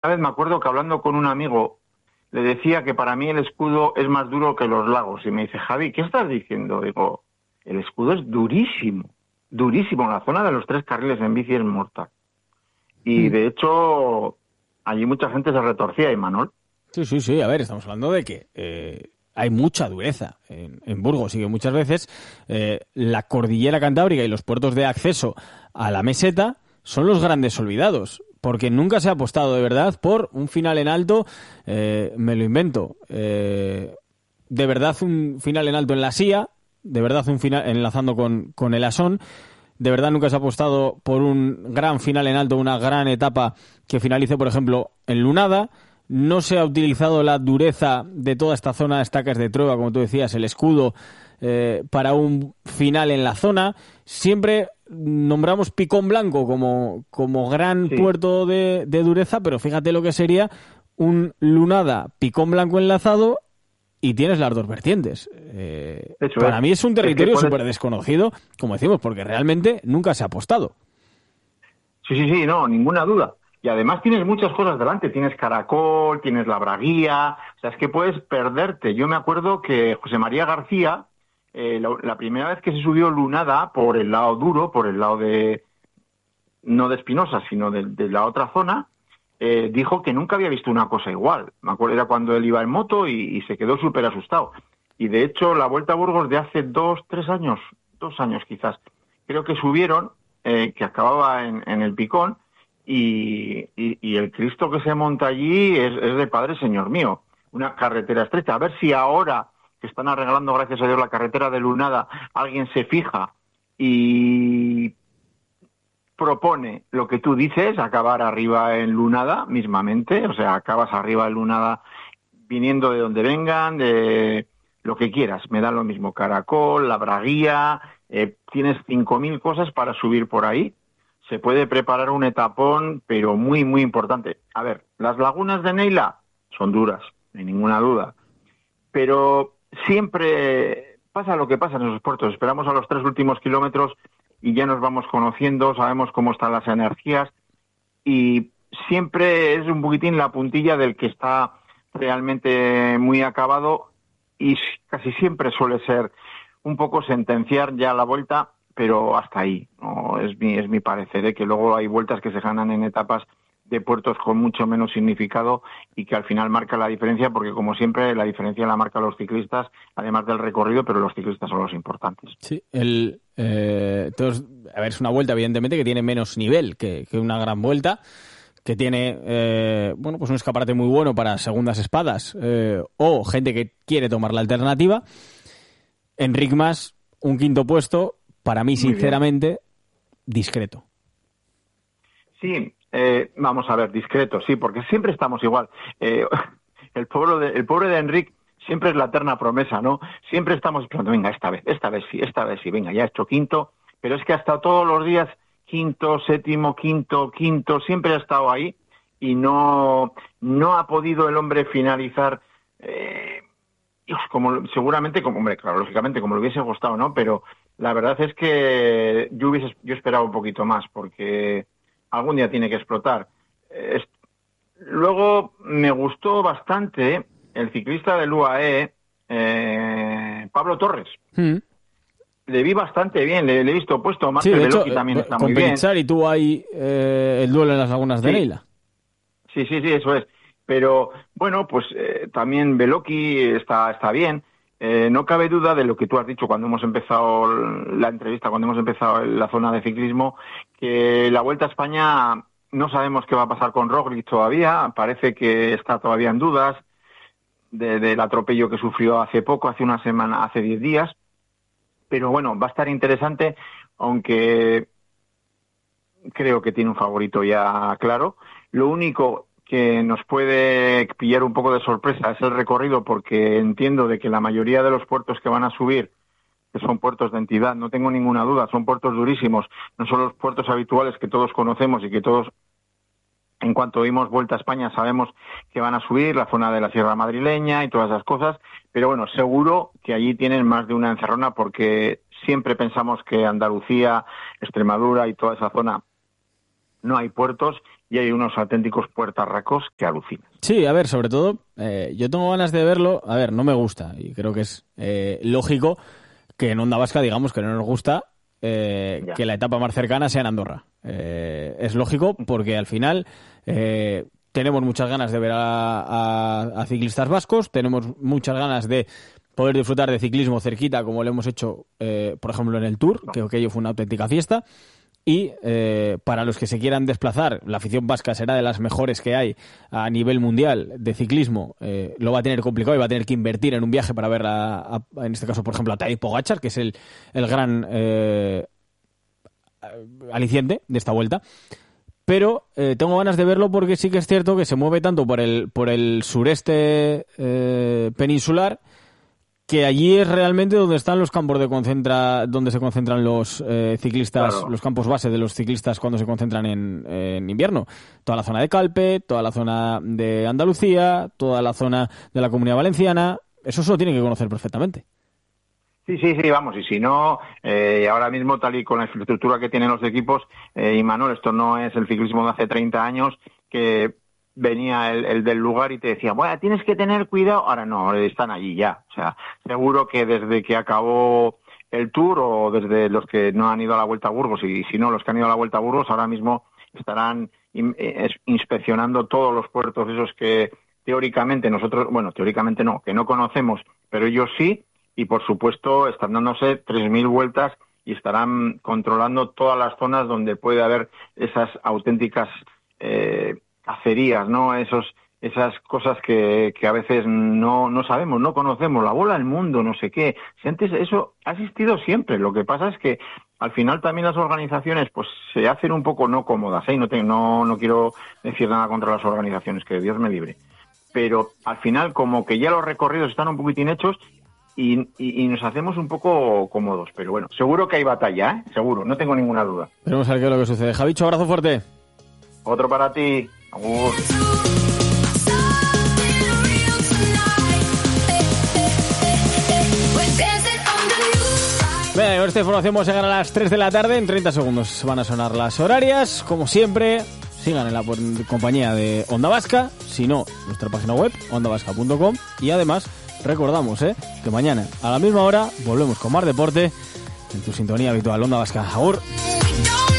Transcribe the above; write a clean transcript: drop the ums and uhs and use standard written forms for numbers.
vez me acuerdo que hablando con un amigo, le decía que para mí el escudo es más duro que los lagos. Y me dice, Javi, ¿qué estás diciendo? Digo, el escudo es durísimo, durísimo. La zona de los 3 carriles en bici es mortal. Y de hecho, allí mucha gente se retorcía, Imanol. Sí. A ver, estamos hablando de que hay mucha dureza en Burgos y que muchas veces la cordillera cantábrica y los puertos de acceso a la meseta son los grandes olvidados. Porque nunca se ha apostado de verdad por un final en alto, me lo invento, de verdad un final en alto en la Sía, de verdad un final enlazando con el Asón, de verdad nunca se ha apostado por un gran final en alto, una gran etapa que finalice, por ejemplo, en Lunada. No se ha utilizado la dureza de toda esta zona de Estacas de Trueba, como tú decías, el escudo, para un final en la zona. Siempre nombramos Picón Blanco como gran puerto de dureza, pero fíjate lo que sería un Lunada Picón Blanco enlazado y tienes las dos vertientes. Para mí es un territorio súper desconocido, como decimos, porque realmente nunca se ha apostado. Sí, no, ninguna duda. Y además tienes muchas cosas delante. Tienes Caracol, tienes la Braguía. O sea, es que puedes perderte. Yo me acuerdo que José María García, la primera vez que se subió Lunada por el lado duro, por el lado no de Espinosa, sino de la otra zona, dijo que nunca había visto una cosa igual. Me acuerdo, era cuando él iba en moto y se quedó súper asustado. Y de hecho, la Vuelta a Burgos de hace 2 años quizás, creo que subieron, que acababa en el Picón, y el Cristo que se monta allí es de Padre Señor mío. Una carretera estrecha. A ver si ahora que están arreglando, gracias a Dios, la carretera de Lunada, alguien se fija y propone lo que tú dices, acabar arriba en Lunada mismamente. O sea, acabas arriba en Lunada viniendo de donde vengan, de lo que quieras. Me da lo mismo. Caracol, la Braguía, tienes 5.000 cosas para subir por ahí. Se puede preparar un etapón, pero muy, muy importante. A ver, las lagunas de Neila son duras, no hay ninguna duda. Pero siempre pasa lo que pasa en esos puertos. Esperamos a los 3 últimos kilómetros y ya nos vamos conociendo, sabemos cómo están las energías y siempre es un poquitín la puntilla del que está realmente muy acabado y casi siempre suele ser un poco sentenciar ya la vuelta, pero hasta ahí. No, es mi parecer, que luego hay vueltas que se ganan en etapas de puertos con mucho menos significado y que al final marca la diferencia, porque como siempre la diferencia la marcan los ciclistas, además del recorrido, pero los ciclistas son los importantes. Sí, entonces, a ver, es una vuelta evidentemente que tiene menos nivel que una gran vuelta, que tiene pues un escaparate muy bueno para segundas espadas o gente que quiere tomar la alternativa. Enric Mas, un quinto puesto, para mí, sinceramente, discreto. Sí, vamos a ver, discreto, sí, porque siempre estamos igual. El pobre de Enric siempre es la eterna promesa, ¿no? Siempre estamos esperando, venga, esta vez sí, venga, ya he hecho quinto, pero es que ha estado todos los días quinto, séptimo, quinto, siempre ha estado ahí y no ha podido el hombre finalizar, seguramente, hombre, claro, lógicamente, como le hubiese gustado, ¿no? Pero la verdad es que yo esperaba un poquito más, porque algún día tiene que explotar. Luego me gustó bastante el ciclista del UAE, Pablo Torres. Le vi bastante bien, le he visto puesto. Marcel Beloki también está muy bien. Y tuvo ahí el duelo en las lagunas de Neila. Sí, eso es. Pero bueno, pues también Beloki está bien. No cabe duda de lo que tú has dicho cuando hemos empezado la entrevista, cuando hemos empezado la zona de ciclismo, que la Vuelta a España no sabemos qué va a pasar con Roglic todavía. Parece que está todavía en dudas del atropello que sufrió hace poco, hace una semana, hace 10 días. Pero bueno, va a estar interesante, aunque creo que tiene un favorito ya claro. Lo único que nos puede pillar un poco de sorpresa es el recorrido, porque entiendo de que la mayoría de los puertos que van a subir, que son puertos de entidad, no tengo ninguna duda, son puertos durísimos, no son los puertos habituales que todos conocemos y que todos, en cuanto oímos Vuelta a España, sabemos que van a subir, la zona de la Sierra Madrileña y todas esas cosas, pero bueno, seguro que allí tienen más de una encerrona, porque siempre pensamos que Andalucía, Extremadura y toda esa zona no hay puertos y hay unos auténticos puertarracos que alucinan. Sí, a ver, sobre todo, yo tengo ganas de verlo. A ver, no me gusta y creo que es lógico que en Onda Vasca digamos que no nos gusta que la etapa más cercana sea en Andorra. Es lógico porque al final tenemos muchas ganas de ver a ciclistas vascos, tenemos muchas ganas de poder disfrutar de ciclismo cerquita como lo hemos hecho, por ejemplo, en el Tour, que aquello fue una auténtica fiesta. Y para los que se quieran desplazar, la afición vasca será de las mejores que hay a nivel mundial de ciclismo. Lo va a tener complicado y va a tener que invertir en un viaje para ver, en este caso, por ejemplo, a Tadej Pogačar, que es el gran aliciente de esta vuelta. Pero tengo ganas de verlo porque sí que es cierto que se mueve tanto por el sureste peninsular, que allí es realmente donde están los campos donde se concentran los ciclistas, claro. Los campos base de los ciclistas cuando se concentran en invierno. Toda la zona de Calpe, toda la zona de Andalucía, toda la zona de la Comunidad Valenciana, eso se lo tienen que conocer perfectamente. Sí, vamos, y si no, ahora mismo tal y con la infraestructura que tienen los equipos, Imanol, esto no es el ciclismo de hace 30 años que venía el del lugar y te decía, bueno, tienes que tener cuidado. Ahora no, están allí ya. O sea, seguro que desde que acabó el Tour o desde los que no han ido a la Vuelta a Burgos y si no, los que han ido a la Vuelta a Burgos ahora mismo estarán inspeccionando todos los puertos esos que teóricamente nosotros, bueno, teóricamente no, que no conocemos, pero ellos sí, y por supuesto están dándose 3.000 vueltas y estarán controlando todas las zonas donde puede haber esas auténticas cacerías, ¿no? Esas cosas que a veces no sabemos, no conocemos, la bola del mundo, no sé qué. Si antes eso ha existido siempre, lo que pasa es que al final también las organizaciones pues se hacen un poco no cómodas, ¿eh? No quiero decir nada contra las organizaciones, que Dios me libre. Pero al final como que ya los recorridos están un poquitín hechos y nos hacemos un poco cómodos. Pero bueno, seguro que hay batalla, ¿eh? Seguro, no tengo ninguna duda. Veremos a ver qué es lo que sucede. Javicho, abrazo fuerte. Otro para ti. Agur. Venga, con esta información vamos a llegar a las 3 de la tarde. En 30 segundos van a sonar las horarias. Como siempre, sigan en la compañía de Onda Vasca. Si no, nuestra página web, ondavasca.com. Y además, recordamos que mañana a la misma hora volvemos con más deporte en tu sintonía habitual. Onda Vasca. Agur.